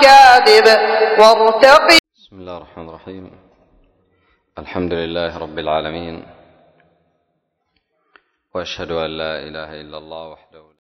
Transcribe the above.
الكاذب وارتقي. بسم الله الرحمن الرحيم. الحمد لله رب العالمين، وأشهد أن لا إله إلا الله وحده